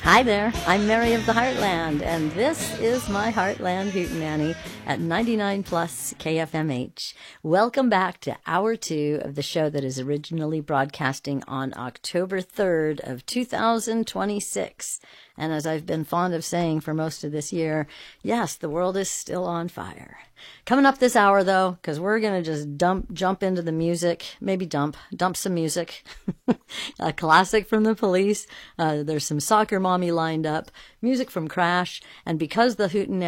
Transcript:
Hi there, I'm Mary of the Heartland, and this is my Heartland Hootenanny at 99 plus KFMH. Welcome back to Hour 2 of the show that is originally broadcasting on October 3rd of 2026. And as I've been fond of saying for most of this year, yes, the world is still on fire. Coming up this hour, though, because we're going to just jump into the music, maybe dump some music. A classic from the Police. There's some Soccer Mommy lined up, music from Crash, and because the Hootenanny